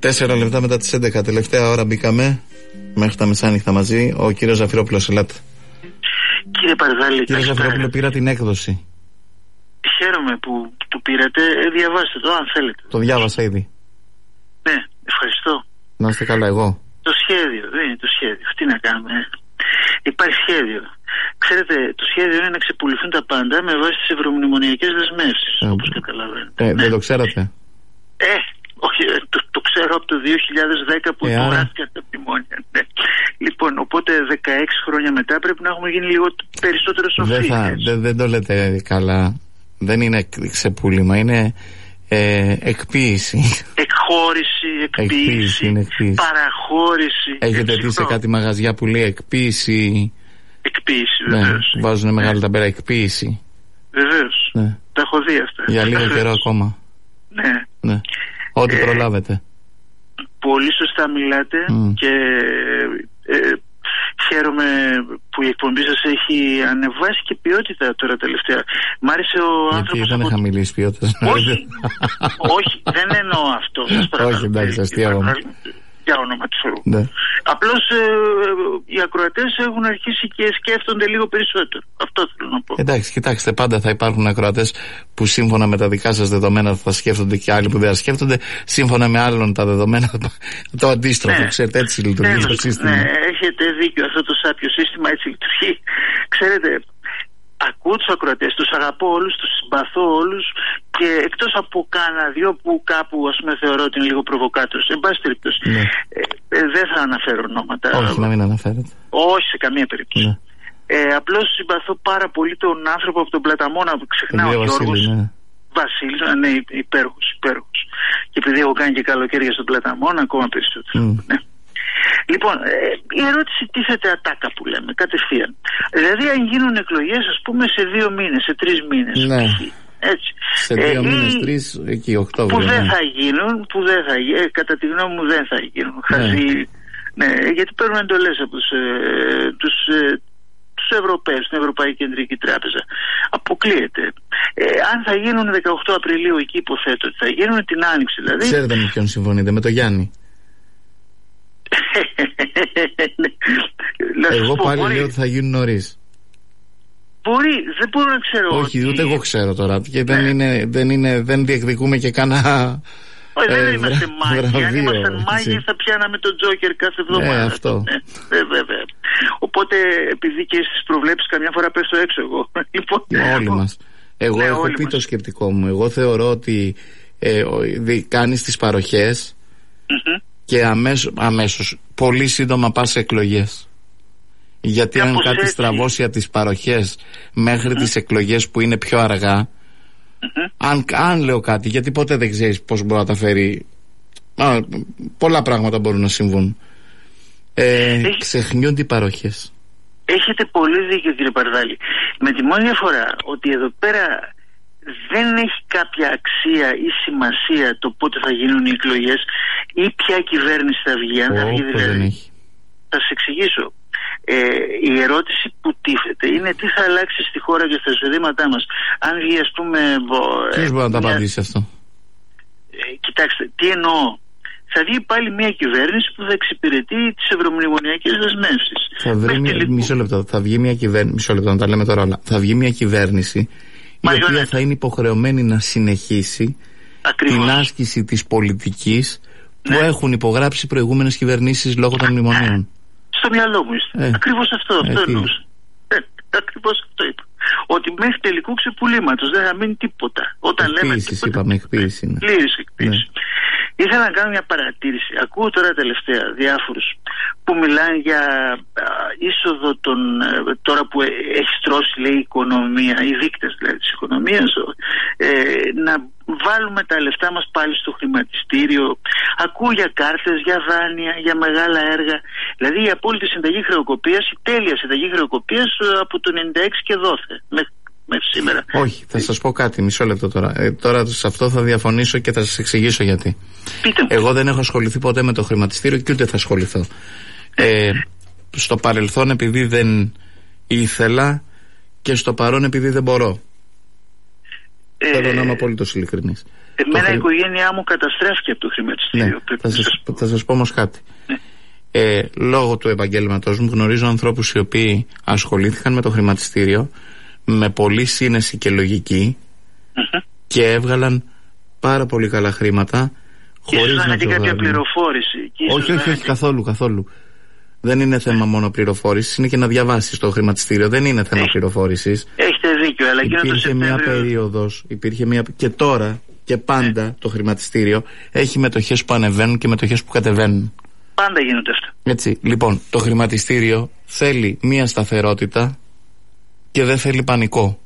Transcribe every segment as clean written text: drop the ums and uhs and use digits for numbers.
4 λεπτά μετά τις 11, τελευταία ώρα μπήκαμε. Μέχρι τα μεσάνυχτα μαζί. Ο κύριος Ζαφυρόπουλος, ελάτε. Κύριε Παρδάλη, κύριε Ζαφυρόπουλο, πήρα την έκδοση. Χαίρομαι που το πήρατε. Διαβάστε το, αν θέλετε. Το διάβασα ήδη. Ναι, ευχαριστώ. Να είστε καλά, εγώ. Το σχέδιο, δεν είναι το σχέδιο. Τι να κάνουμε. Υπάρχει σχέδιο. Ξέρετε, το σχέδιο είναι να ξεπουληθούν τα πάντα με βάση τις ευρωμνημονιακές δεσμεύσεις, όπως καταλαβαίνετε. Δεν το ξέρατε. Όχι, το ξέρω από το 2010 που υπογράφηκαν τα μνημόνια. Ναι. Λοιπόν, οπότε 16 χρόνια μετά πρέπει να έχουμε γίνει λίγο περισσότερο σοφοί. Δεν το λέτε καλά. Δεν είναι ξεπούλημα, είναι εκποίηση. Εκχώρηση, εκποίηση, παραχώρηση. Έχετε δει σε κάτι μαγαζιά που λέει εκποίηση? Εκποίηση, βεβαίως. Ναι, βάζουν μεγάλη ταμπέλα, εκποίηση. Βεβαίως. Ναι. Τα έχω δει αυτά. Για λίγο καιρό ακόμα. Ναι. Ό,τι προλάβετε. Πολύ σωστά μιλάτε και χαίρομαι που η εκπομπή σας έχει ανεβάσει και ποιότητα τώρα τελευταία. Μ' άρεσε ο άνθρωπος. Γιατί δεν είχα μιλήσει ποιότητα. Όχι, δεν εννοώ αυτό. Όχι, εντάξει, αστείευομαι. Για όνομα του Θεού. Ναι. Απλώς οι ακροατές έχουν αρχίσει και σκέφτονται λίγο περισσότερο. Αυτό θέλω να πω. Εντάξει, κοιτάξτε, πάντα θα υπάρχουν ακροατές που σύμφωνα με τα δικά σας δεδομένα θα σκέφτονται και άλλοι που δεν θα σκέφτονται. Σύμφωνα με άλλων τα δεδομένα το αντίστροφο. Ναι. Ξέρετε, έτσι λειτουργεί το σύστημα. Ναι, έχετε δίκιο. Αυτό το σάπιο σύστημα έτσι λειτουργεί. Ξέρετε, ακούω τους ακροατές, τους αγαπώ όλους, τους συμπαθώ όλους και εκτός από κάνα δυο που κάπου ας πούμε θεωρώ ότι είναι λίγο προβοκάτορος, εν πάση περιπτώσει, ναι. Δεν θα αναφέρω ονόματα. Όχι, να μην αναφέρετε. Όχι σε καμία περίπτωση. Ναι. Απλώς συμπαθώ πάρα πολύ τον άνθρωπο από τον Πλαταμόνα που ξεχνάω, ο Γιώργος Βασίλης, ναι, υπέροχος. Και επειδή έχω κάνει και καλοκαίρια στον Πλαταμόνα, ακόμα περισσότερο. Ναι. Λοιπόν, η ερώτηση τίθεται ατάκα που λέμε, κατευθείαν. Δηλαδή, αν γίνουν εκλογές, ας πούμε, σε 2 μήνες, σε 3 μήνες. Ναι. Έτσι. Σε 2 μήνες, 3, εκεί, Οκτώβριο. Που δεν θα γίνουν, κατά τη γνώμη μου δεν θα γίνουν. Ναι, γιατί παίρνουν εντολές από τους Ευρωπαίους, την Ευρωπαϊκή Κεντρική Τράπεζα. Αποκλείεται. Αν θα γίνουν 18 Απριλίου, εκεί υποθέτω ότι θα γίνουν την Άνοιξη, δηλαδή. Ξέρετε με ποιον συμφωνείτε, με τον Γιάννη. Εγώ πάλι λέω ότι θα γίνουν νωρίς. Δεν μπορώ να ξέρω. Όχι, ούτε εγώ ξέρω τώρα. Και δεν διεκδικούμε και κανένα. Όχι, δεν είμαστε μάγοι. Αν ήμασταν μάγοι θα πιάναμε τον Τζόκερ κάθε εβδομάδα. Αυτό. Βέβαια. Οπότε, επειδή και στις προβλέψεις καμιά φορά πέφτω έξω εγώ. Όλοι μας. Εγώ έχω πει το σκεπτικό μου. Εγώ θεωρώ ότι κάνεις τις παροχές και αμέσως πολύ σύντομα πας σε εκλογές. Γιατί αν κάτι στραβώσει από τις παροχές μέχρι τις εκλογές που είναι πιο αργά, αν λέω κάτι, γιατί ποτέ δεν ξέρεις πώς μπορεί να τα φέρει, πολλά πράγματα μπορούν να συμβούν, ξεχνιούνται οι παροχές. Έχετε πολύ δίκιο, κύριε Παρδάλη. Με τη μόνη διαφορά ότι εδώ πέρα δεν έχει κάποια αξία ή σημασία το πότε θα γίνουν οι εκλογές ή ποια κυβέρνηση θα βγει. Αν θα βγει δηλαδή. Θα σας εξηγήσω. Η ερώτηση που τίθεται είναι τι θα αλλάξει στη χώρα και στα εισοδήματά μας. Αν βγει, ας πούμε. Ποιος μπορεί να τα απαντήσει αυτό? Κοιτάξτε, τι εννοώ. Θα βγει πάλι μια κυβέρνηση που θα εξυπηρετεί τις ευρωμνημονιακές δεσμεύσεις. Μισό λεπτό. Θα βγει μια κυβέρνηση. Μισό λεπτό, να τα λέμε τώρα όλα. Θα βγει μια κυβέρνηση η οποία θα είναι υποχρεωμένη να συνεχίσει την άσκηση της πολιτικής που έχουν υπογράψει προηγούμενες κυβερνήσεις λόγω των μνημονίων. Στο μυαλό μου είστε. Ακριβώς αυτό εννοούσα. Ακριβώς αυτό είπα. Ότι μέχρι τελικού ξεπουλήματος δεν θα μείνει τίποτα. Όταν εκποίησης, είπαμε, εκποίηση. Πλήρης εκποίηση. Ήθελα να κάνω μια παρατήρηση. Ακούω τώρα τελευταία διάφορους που μιλάνε για είσοδο τώρα που έχει στρώσει, λέει, η οικονομία, οι δείκτες δηλαδή της οικονομίας, να βάλουμε τα λεφτά μας πάλι στο χρηματιστήριο. Ακούω για κάρτες, για δάνεια, για μεγάλα έργα. Δηλαδή η απόλυτη συνταγή χρεοκοπίας, η τέλεια συνταγή χρεοκοπίας από το 96 και δόθε μέχρι σήμερα. Όχι, θα σας πω κάτι, μισό λεπτό τώρα. Τώρα σε αυτό θα διαφωνήσω και θα σας εξηγήσω γιατί. Εγώ δεν έχω ασχοληθεί ποτέ με το χρηματιστήριο και ούτε θα ασχοληθώ. Στο παρελθόν επειδή δεν ήθελα και στο παρόν επειδή δεν μπορώ. Θέλω να είμαι απολύτως ειλικρινής. Εμένα η οικογένειά μου καταστράφηκε από το χρηματιστήριο. Ναι, θα σας πω όμως κάτι. Ναι. Λόγω του επαγγέλματος μου γνωρίζω ανθρώπους οι οποίοι ασχολήθηκαν με το χρηματιστήριο με πολλή σύνεση και λογική και έβγαλαν πάρα πολύ καλά χρήματα χωρίς να κάποια πληροφόρηση. Όχι, καθόλου. Δεν είναι θέμα μόνο πληροφόρησης, είναι και να διαβάσεις το χρηματιστήριο. Δεν είναι θέμα πληροφόρησης. Έχετε δίκιο, αλλά υπήρχε μια περίοδος, και τώρα και πάντα το χρηματιστήριο έχει μετοχές που ανεβαίνουν και μετοχές που κατεβαίνουν. Πάντα γίνονται αυτά. Έτσι, λοιπόν, το χρηματιστήριο θέλει μια σταθερότητα και δεν θέλει πανικό.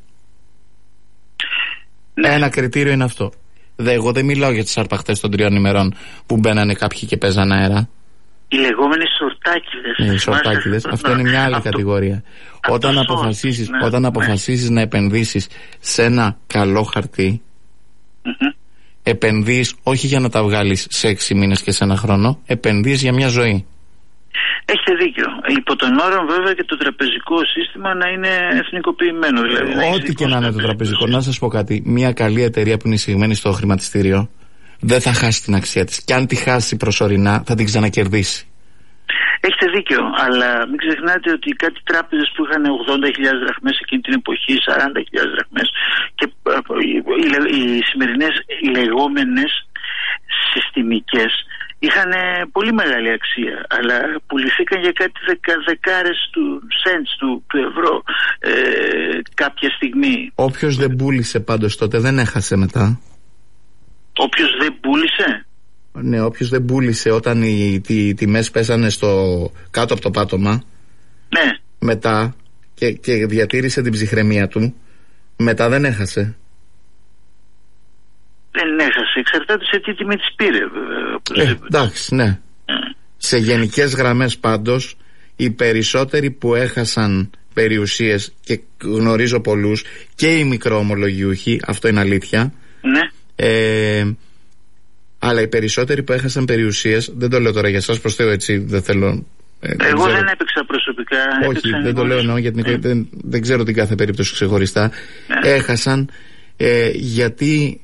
Ναι. Ένα κριτήριο είναι αυτό. Εγώ δεν μιλάω για τις αρπαχτές των 3 ημερών που μπαίνανε κάποιοι και παίζαν αέρα. Οι λεγόμενοι σορτάκιδες. Ναι, οι σορτάκιδες. Αυτό είναι μια άλλη κατηγορία. Όταν αποφασίσεις να επενδύσεις σε ένα καλό χαρτί, επενδύεις όχι για να τα βγάλεις σε 6 μήνες και σε 1 χρόνο, επενδύεις για μια ζωή. Έχετε δίκιο. Υπό τον όρο βέβαια και το τραπεζικό σύστημα να είναι εθνικοποιημένο. Δηλαδή, ό,τι και να είναι το τραπεζικό. Να σας πω κάτι. Μια καλή εταιρεία που είναι εισηγμένη στο χρηματιστήριο δεν θα χάσει την αξία της. Και αν τη χάσει προσωρινά θα την ξανακερδίσει. Έχετε δίκιο, αλλά μην ξεχνάτε ότι κάτι τράπεζες που είχαν 80.000 δραχμές εκείνη την εποχή, 40.000 δραχμές, και οι σημερινές λεγόμενες συστημικές είχαν πολύ μεγάλη αξία, αλλά πουληθήκαν για κάτι δεκάρες του cents του ευρώ κάποια στιγμή. Όποιος δεν πούλησε πάντως τότε δεν έχασε μετά. Όποιος δεν πούλησε? Ναι, όποιος δεν πούλησε όταν οι τιμές πέσανε κάτω από το πάτωμα, ναι, μετά και διατήρησε την ψυχραιμία του, μετά δεν έχασε. Δεν έχασε, εξαρτάται σε τι τιμή της πήρε. Εντάξει, ναι. Σε γενικές γραμμές πάντως, οι περισσότεροι που έχασαν περιουσίες, και γνωρίζω πολλούς, και οι μικροομολογιούχοι, αυτό είναι αλήθεια, ναι. Αλλά οι περισσότεροι που έχασαν περιουσίες, δεν το λέω τώρα για σας, προς Θεού, έτσι, δεν θέλω. Εγώ δεν έπαιξα προσωπικά. Όχι, δεν το λέω εννοώ γιατί δεν ξέρω την κάθε περίπτωση ξεχωριστά. Ναι. Έχασαν γιατί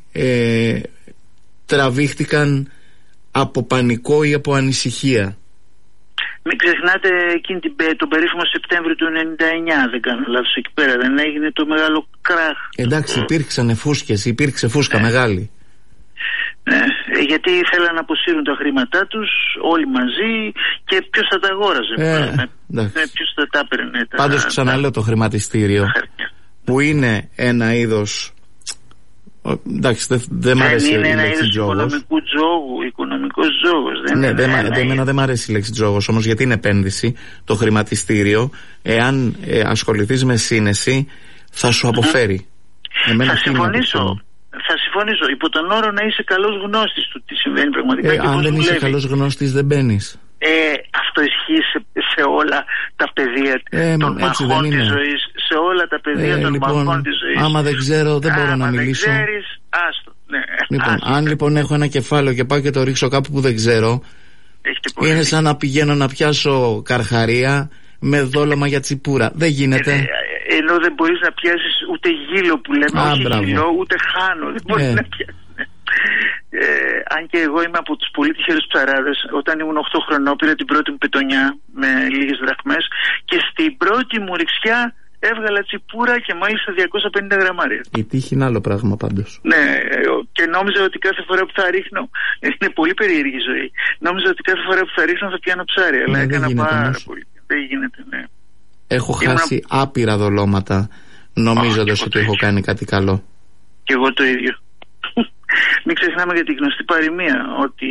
τραβήχτηκαν από πανικό ή από ανησυχία. Μην ξεχνάτε τον περίφημο Σεπτέμβριο του 99, δεν κάνω λάθος, εκεί πέρα δεν έγινε το μεγάλο κράχ. Εντάξει, υπήρξε φούσκα μεγάλη. Ναι, γιατί ήθελαν να αποσύρουν τα χρήματά τους όλοι μαζί και ποιος θα τα αγόραζε. Ποιος θα τα έπαιρνε. Πάντως ξαναλέω, το χρηματιστήριο που είναι ένα είδος, εντάξει, δεν μ' αρέσει η λέξη τζόγος. Οικονομικός τζόγος. Εμένα δεν μ' αρέσει η λέξη τζόγος όμως, γιατί είναι επένδυση. Το χρηματιστήριο, εάν ασχοληθείς με σύνεση, θα σου αποφέρει. Θα συμφωνήσω. Υπό τον όρο να είσαι καλός γνώστης του τι συμβαίνει πραγματικά και αν δεν είσαι καλός γνώστης δεν μπαίνεις. Αυτό ισχύει σε όλα τα πεδία των μαχών της ζωής. Σε όλα τα πεδία των μαχών της ζωής. Άμα δεν ξέρω δεν μπορώ να μιλήσω. Αν δεν ξέρεις, άστο. Ναι, λοιπόν, αν λοιπόν έχω ένα κεφάλαιο και πάω και το ρίξω κάπου που δεν ξέρω, είναι σαν να πηγαίνω να πιάσω καρχαρία με δόλωμα για τσιπούρα. Δεν γίνεται. Ενώ δεν μπορείς να πιάσεις ούτε γύλο που λέμε, όχι γύλο, ούτε χάνο. Δεν μπορείς να πιάσεις. Αν και εγώ είμαι από τους πολύ τυχερούς ψαράδες, όταν ήμουν 8 χρονών πήρα την πρώτη μου πετονιά με λίγες δραχμές και στην πρώτη μου ρηξιά έβγαλα τσιπούρα και μάλιστα 250 γραμμάρια. Η τύχη είναι άλλο πράγμα πάντως. Ναι, και νόμιζα ότι κάθε φορά που θα ρίχνω, είναι πολύ περίεργη ζωή, νόμιζα ότι κάθε φορά που θα ρίχνω θα πιάνω ψάρι, αλλά έκανα πάρα πολύ. Δεν γίνεται, ναι. Έχω χάσει άπειρα δολώματα νομίζοντας ότι έχω κάνει κάτι καλό. Και εγώ το ίδιο. Μην ξεχνάμε για τη γνωστή παροιμία ότι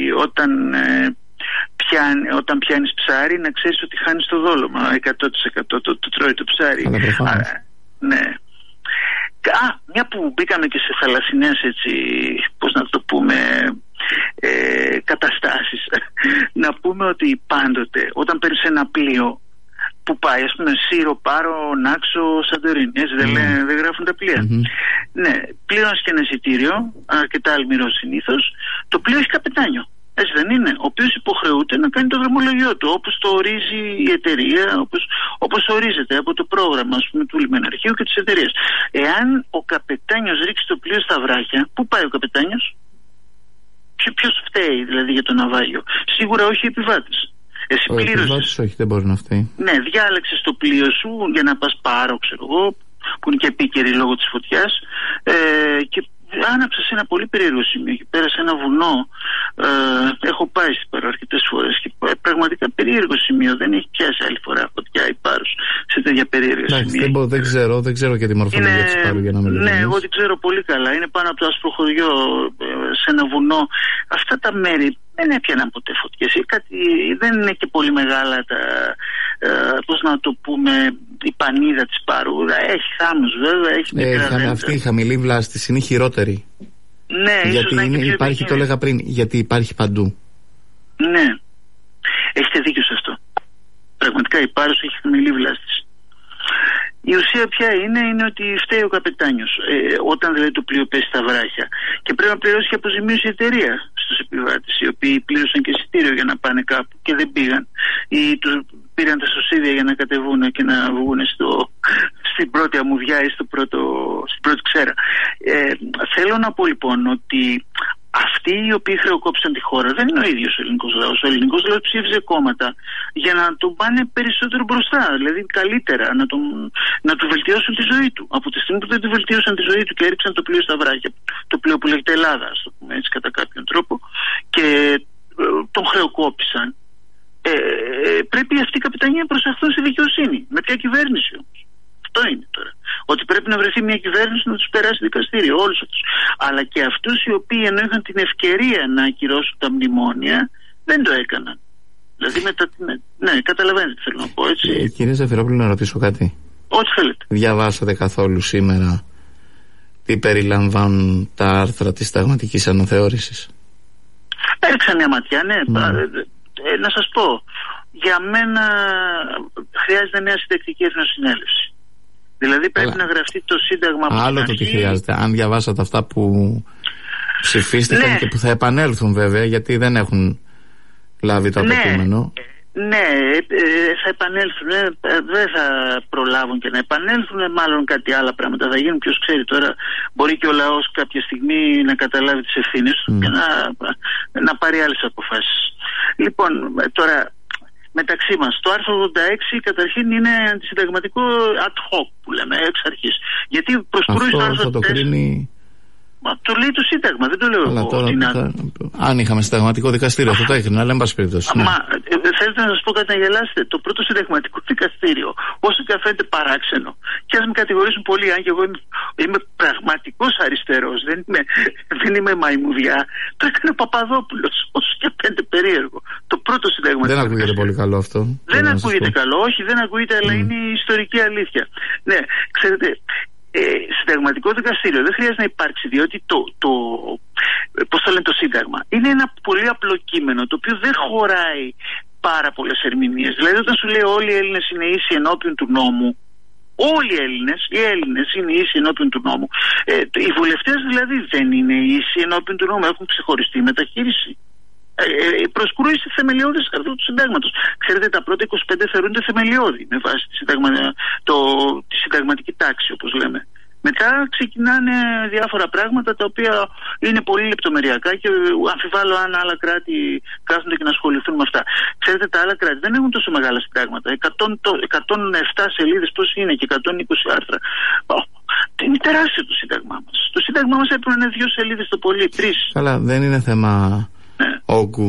όταν πιάνεις ψάρι να ξέρεις ότι χάνεις το δόλωμα 100% το τρώει το ψάρι. Ναι. Μια που μπήκαμε και σε θαλασσινές, έτσι, πώς να το πούμε, καταστάσεις, να πούμε ότι πάντοτε όταν παίρνεις ένα πλοίο που πάει, ας πούμε, Σύρο, Πάρο, Νάξο, Σαντορίνη, έτσι δεν γράφουν τα πλοία. Ναι, πλήρωνες και ένα εισιτήριο, αρκετά αλμυρό συνήθως, το πλοίο έχει καπετάνιο, έτσι δεν είναι, ο οποίος υποχρεούται να κάνει το δρομολογιό του, όπως το ορίζει η εταιρεία, όπως ορίζεται από το πρόγραμμα, ας πούμε, του λιμεναρχείου και της εταιρείας. Εάν ο καπετάνιος ρίξει το πλοίο στα βράχια, πού πάει ο καπετάνιος? Ποιος φταίει δηλαδή για το ναυάγιο? Σίγουρα όχι οι επιβάτες. Εσύ πλήρωσες. Όχι, δεν μπορεί να φταίει. Ναι, διάλεξες το πλοίο σου για να πας Πάρο, ξέρω εγώ, που είναι και επίκαιρη λόγω της φωτιάς, και άναψες ένα πολύ περίεργο σημείο εκεί πέρα, σε ένα βουνό. Έχω πάει στην Πάρο αρκετές φορές και πραγματικά περίεργο σημείο. Δεν έχει πιάσει άλλη φορά φωτιά η Πάρος σε τέτοια περίεργα σημεία. Δεν ξέρω και τη μορφολογία της Πάρου, για να μιλήσω. Ναι, εγώ την ξέρω πολύ καλά. Είναι πάνω από το άσπρο χωριό, σε ένα βουνό. Αυτά τα μέρη δεν έπιαναν ποτέ φωτιές. Δεν είναι και πολύ μεγάλα τα, πώς να το πούμε, η πανίδα της Πάρου. Έχει θάμνους βέβαια, έχει μικρά. Αυτή η χαμηλή βλάστηση είναι χειρότερη. Ναι, γιατί υπάρχει, το έλεγα πριν, γιατί υπάρχει παντού. Ναι, έχετε δίκιο σε αυτό. Πραγματικά η Πάρος έχει χαμηλή βλάστηση. Η ουσία ποια είναι ότι φταίει ο καπετάνιος, όταν δηλαδή το πλοίο πέσει στα βράχια, και πρέπει να πληρώσει και αποζημίωση η εταιρεία στους επιβάτες, οι οποίοι πλήρωσαν και εισιτήριο για να πάνε κάπου και δεν πήγαν, ή τους πήραν τα σωσίδια για να κατεβούν και να βγουν στην πρώτη αμμουδιά ή στην πρώτη ξέρα. Θέλω να πω λοιπόν ότι αυτοί οι οποίοι χρεοκόπησαν τη χώρα δεν είναι ο ίδιος ο ελληνικός λαός. Ο ελληνικός λαός ψήφιζε κόμματα για να τον πάνε περισσότερο μπροστά, δηλαδή καλύτερα, να του βελτιώσουν τη ζωή του. Από τη στιγμή που δεν του βελτίωσαν τη ζωή του και έριξαν το πλοίο στα βράχια, το πλοίο που λέγεται Ελλάδα, ας το πούμε έτσι κατά κάποιον τρόπο, και τον χρεοκόπησαν, πρέπει αυτοί οι καπετανοί να προσαχθούν στη δικαιοσύνη. Με ποια κυβέρνηση όμως? Αυτό είναι τώρα. Ότι πρέπει να βρεθεί μια κυβέρνηση να τους περάσει δικαστήριο, όλους αυτούς. Αλλά και αυτούς οι οποίοι ενώ είχαν την ευκαιρία να ακυρώσουν τα μνημόνια, δεν το έκαναν. Δηλαδή ναι, καταλαβαίνετε τι θέλω να πω, έτσι. Κύριε Ζαφυρόπουλο, να ρωτήσω κάτι. Ό,τι θέλετε. Διαβάσατε καθόλου σήμερα τι περιλαμβάνουν τα άρθρα της συνταγματικής αναθεώρησης? Έριξα μια ματιά, ναι. Να σας πω, για μένα χρειάζεται νέα συντακτική εθνοσυνέλευση. Δηλαδή πρέπει να γραφτεί το Σύνταγμα από άλλο το τι χρειάζεται. Αν διαβάσατε αυτά που ψηφίστηκαν, ναι, και που θα επανέλθουν βέβαια, γιατί δεν έχουν λάβει το απαιτούμενο. Ναι, θα επανέλθουν. Δεν θα προλάβουν και να επανέλθουν. Μάλλον κάτι άλλα πράγματα θα γίνουν. Ποιος ξέρει τώρα, μπορεί και ο λαός κάποια στιγμή να καταλάβει τις ευθύνες του και να πάρει άλλες αποφάσεις. Λοιπόν, τώρα μεταξύ μας, το άρθρο 86 καταρχήν είναι αντισυνταγματικό ad hoc που λέμε εξ αρχής. Γιατί προσκρούει στο άρθρο 4. Το λέει το Σύνταγμα, δεν το λέω εγώ. Αν είχαμε συνταγματικό δικαστήριο, αυτό το έκρινα, αλλά εν πάση περιπτώσει. Μα θέλετε να σας πω κάτι να γελάσετε? Το πρώτο συνταγματικό δικαστήριο, όσο και αν φαίνεται παράξενο, και ας με κατηγορήσουν πολλοί, αν και εγώ είμαι πραγματικός αριστερός, δεν είμαι μαϊμουδιά, το έκανε ο Παπαδόπουλος, όσο και αν φαίνεται περίεργο. Το πρώτο συνταγματικό. Δεν ακούγεται πολύ καλό αυτό. Δεν ακούγεται καλό, όχι, δεν ακούγεται, αλλά είναι η ιστορική αλήθεια. Ναι, ξέρετε. Συνταγματικό δικαστήριο δεν χρειάζεται να υπάρξει, διότι πώς το λένε, το Σύνταγμα είναι ένα πολύ απλό κείμενο το οποίο δεν χωράει πάρα πολλές ερμηνείες. Δηλαδή όταν σου λέει όλοι οι Έλληνες είναι ίσοι ενώπιον του νόμου, όλοι οι Έλληνες είναι ίσοι ενώπιον του νόμου, οι βουλευτές δηλαδή δεν είναι ίσοι ενώπιον του νόμου, έχουν ξεχωριστή μεταχείριση. Προσκρούει σε θεμελιώδες αυτό του συντάγματος. Ξέρετε, τα πρώτα 25 θεωρούνται θεμελιώδη με βάση τη συνταγματική τάξη, όπως λέμε. Μετά ξεκινάνε διάφορα πράγματα τα οποία είναι πολύ λεπτομεριακά και αμφιβάλλω αν άλλα κράτη κάθονται και να ασχοληθούν με αυτά. Ξέρετε, τα άλλα κράτη δεν έχουν τόσο μεγάλα συντάγματα. 107 σελίδες πώς είναι και 120 άρθρα. Είναι τεράστιο το Σύνταγμά μας. Το Σύνταγμά μας έπρεπε να είναι 2 σελίδες το πολύ, 3. Καλά, δεν είναι θέμα όγκου.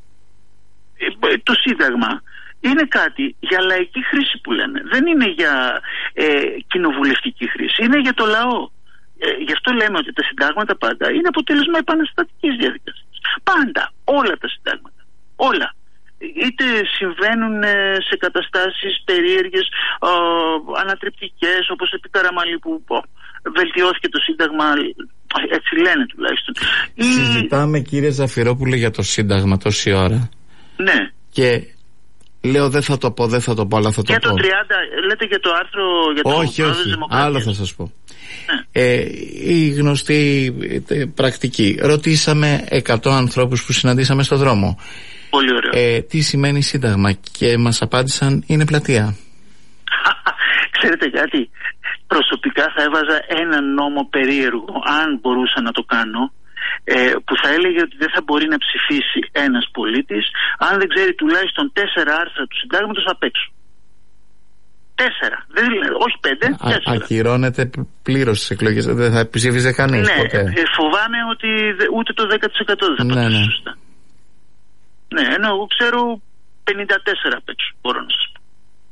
Το Σύνταγμα είναι κάτι για λαϊκή χρήση που λέμε. Δεν είναι για κοινοβουλευτική χρήση. Είναι για το λαό. Γι' αυτό λέμε ότι τα συντάγματα πάντα είναι αποτέλεσμα επαναστατικής διαδικασίας. Πάντα. Όλα τα συντάγματα. Όλα. Είτε συμβαίνουν σε καταστάσεις περίεργες, ανατρεπτικές, όπως επί Καραμαλή που βελτιώθηκε το Σύνταγμα, έτσι λένε τουλάχιστον. Συζητάμε, κύριε Ζαφυρόπουλε, για το Σύνταγμα τόση ώρα. Ναι. Και λέω δεν θα το πω, αλλά θα το πω. Για το 30, λέτε για το άρθρο, για το όχι, άλλο θα σας πω. Ναι. Η γνωστή πρακτική. Ρωτήσαμε 100 ανθρώπους που συναντήσαμε στο δρόμο. Πολύ ωραίο. Τι σημαίνει Σύνταγμα, και μας απάντησαν είναι πλατεία. Ξέρετε κάτι, προσωπικά θα έβαζα έναν νόμο περίεργο, αν μπορούσα να το κάνω, που θα έλεγε ότι δεν θα μπορεί να ψηφίσει ένας πολίτης αν δεν ξέρει τουλάχιστον 4 άρθρα του συντάγματος απ' έξω. 4, όχι 5, 4. Ακυρώνεται πλήρως τις εκλογές, δεν θα ψήφιζε κανείς ποτέ. Φοβάμαι ότι ούτε το 10% δεν θα πατήσει σωστά. Ναι, ενώ εγώ ξέρω 54 απ' έξω, μπορώ να σας πω.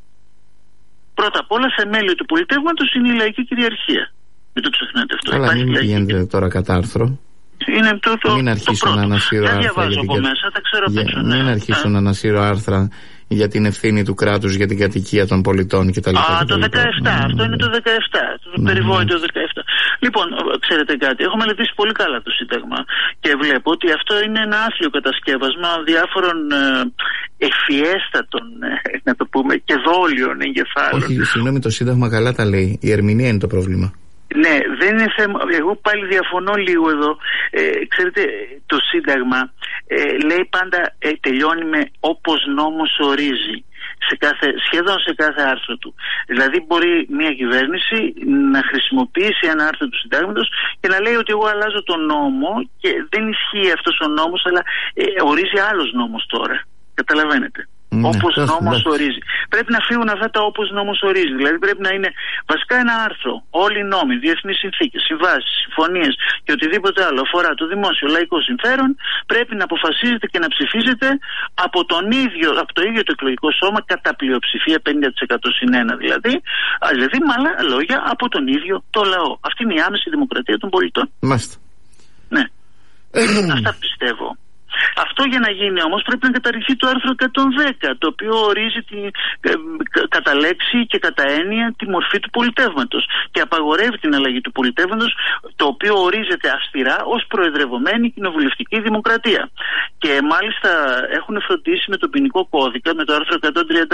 Πρώτα απ' όλα, θεμέλιο του πολιτεύματος είναι η λαϊκή κυριαρχία. Μην το ξεχνάτε αυτό. Αλλά μην γίνεται τώρα κατά άρθρο. Μην αρχίσω να ανασύρω άρθρα. Δεν διαβάζω από μέσα, τα ξέρω απ' έξω. Μην αρχίσω να ανασύρω άρθρα για την ευθύνη του κράτους για την κατοικία των πολιτών κτλ. Το 17, αυτό είναι το 17, το περιβόητο 17. Λοιπόν, ξέρετε κάτι, έχω μελετήσει πολύ καλά το Σύνταγμα και βλέπω ότι αυτό είναι ένα άθλιο κατασκεύασμα διάφορων ευφιέστατων, να το πούμε, και δόλιων εγκεφάλων. Όχι, συγγνώμη, το Σύνταγμα καλά τα λέει, η ερμηνεία είναι το πρόβλημα. Ναι, δεν είναι θέμα. Εγώ πάλι διαφωνώ λίγο εδώ. Ξέρετε, το Σύνταγμα λέει πάντα τελειώνει με όπως νόμος ορίζει. Σχεδόν σε κάθε άρθρο του. Δηλαδή μπορεί μια κυβέρνηση να χρησιμοποιήσει ένα άρθρο του Συντάγματος και να λέει ότι εγώ αλλάζω τον νόμο και δεν ισχύει αυτός ο νόμος, αλλά ορίζει άλλος νόμος τώρα. Καταλαβαίνετε. Όπως νόμος ορίζει. Πρέπει να φύγουν αυτά τα όπως νόμος ορίζει. Δηλαδή πρέπει να είναι βασικά ένα άρθρο. Όλοι οι νόμοι, διεθνείς συνθήκες, συμβάσεις, συμφωνίες και οτιδήποτε άλλο αφορά το δημόσιο λαϊκό συμφέρον πρέπει να αποφασίζεται και να ψηφίζεται από το ίδιο το εκλογικό σώμα κατά πλειοψηφία 50% συν 1 δηλαδή. Δηλαδή με άλλα λόγια από τον ίδιο το λαό. Αυτή είναι η άμεση δημοκρατία των πολιτών. Μάλιστα. Ναι. Αυτά πιστεύω. Αυτό για να γίνει όμως πρέπει να καταργηθεί το άρθρο 110, το οποίο ορίζει κατά λέξη και κατά έννοια τη μορφή του πολιτεύματος και απαγορεύει την αλλαγή του πολιτεύματος, το οποίο ορίζεται αυστηρά ως προεδρευομένη κοινοβουλευτική δημοκρατία. Και μάλιστα έχουν φροντίσει με τον ποινικό κώδικα, με το άρθρο 134, 1,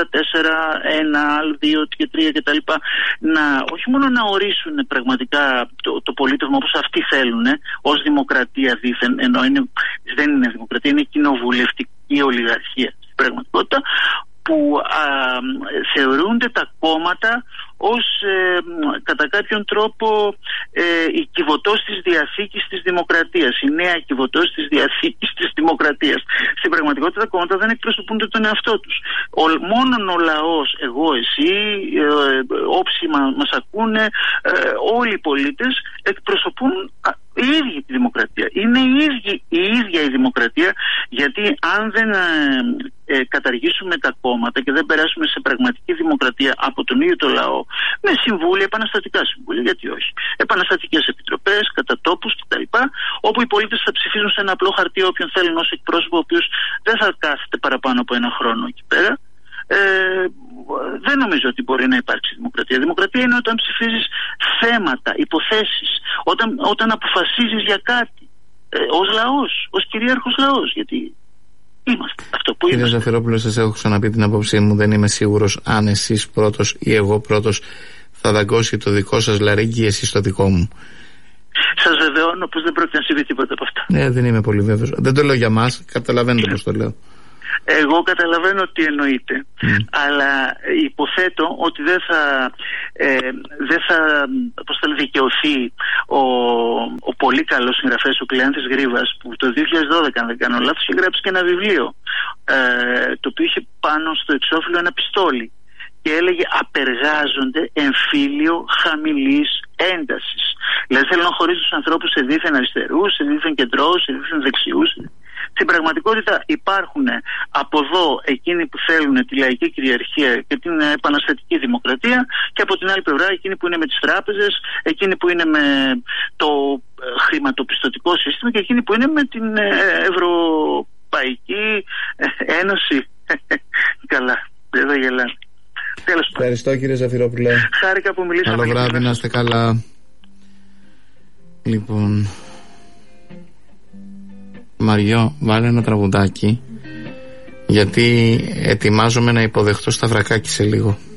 2 και 3 κτλ. Όχι μόνο να ορίσουν πραγματικά το πολίτευμα όπως αυτοί θέλουν, ως δημοκρατία δήθεν, ενώ δεν είναι δημοκρατία, είναι κοινοβουλευτική ολιγαρχία στην πραγματικότητα, που θεωρούνται τα κόμματα ως κατά κάποιον τρόπο η κυβωτός της διαθήκης της δημοκρατίας, η νέα κυβωτός της διαθήκης της δημοκρατίας. Στην πραγματικότητα τα κόμματα δεν εκπροσωπούνται τον εαυτό τους. Μόνον ο λαός, εγώ, εσύ, όψοι μας ακούνε, όλοι οι πολίτες εκπροσωπούν η ίδια τη δημοκρατία. Είναι η ίδια η δημοκρατία, γιατί αν δεν καταργήσουμε τα κόμματα και δεν περάσουμε σε πραγματική δημοκρατία από τον ίδιο το λαό, με συμβούλια, επαναστατικά συμβούλια, γιατί όχι, επαναστατικές επιτροπές, κατά τόπους κτλ., όπου οι πολίτες θα ψηφίζουν σε ένα απλό χαρτί όποιον θέλουν ως εκπρόσωπο, ο οποίος δεν θα κάθεται παραπάνω από ένα χρόνο εκεί πέρα. Δεν νομίζω ότι μπορεί να υπάρξει δημοκρατία. Δημοκρατία είναι όταν ψηφίζεις θέματα, υποθέσεις, όταν αποφασίζεις για κάτι ως λαός, ως κυρίαρχος λαός, γιατί είμαστε αυτό που είμαστε. Κύριε Ζαφυρόπουλο, σας έχω ξαναπεί την άποψή μου. Δεν είμαι σίγουρος αν εσείς πρώτος ή εγώ πρώτος θα δαγκώσει το δικό σας λαρύγγι ή εσείς το δικό μου. Σας βεβαιώνω πως δεν πρόκειται να συμβεί τίποτα από αυτά. Ναι, δεν είμαι πολύ βέβαιος. Δεν το λέω για μας, καταλαβαίνετε πως το λέω. Εγώ καταλαβαίνω τι εννοείται, αλλά υποθέτω ότι δεν θα δικαιωθεί ο πολύ καλός συγγραφέας ο Κλεάνθης Γρίβας, που το 2012, αν δεν κάνω λάθος, είχε γράψει και ένα βιβλίο το οποίο είχε πάνω στο εξώφυλλο ένα πιστόλι και έλεγε «Απεργάζονται εμφύλιο χαμηλής έντασης». Δηλαδή θέλουν να χωρίσουν τους ανθρώπους σε δίθεν αριστερούς, σε δίθεν κεντρώους, σε δίθεν δεξιούς. Στην πραγματικότητα υπάρχουν από εδώ εκείνοι που θέλουν τη λαϊκή κυριαρχία και την επαναστατική δημοκρατία, και από την άλλη πλευρά εκείνοι που είναι με τις τράπεζες, εκείνοι που είναι με το χρηματοπιστωτικό σύστημα και εκείνοι που είναι με την Ευρωπαϊκή Ένωση. Καλά, εδώ γελάνε. Ευχαριστώ κύριε Ζαφυρόπουλε. Χάρηκα που μιλήσαμε. Καλό βράδυ, να είστε καλά. Λοιπόν, Μαριό, βάλε ένα τραγουδάκι, γιατί ετοιμάζομαι να υποδεχτώ Σταυρακάκη σε λίγο.